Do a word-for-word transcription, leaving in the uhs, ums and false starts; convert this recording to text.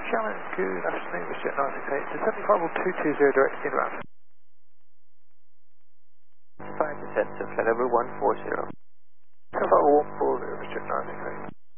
Shannon, good afternoon, Mister nine six eight. To seven five two two zero direct inbound. five descent to flight over one four zero. seven five one four zero, Mister nine six eight.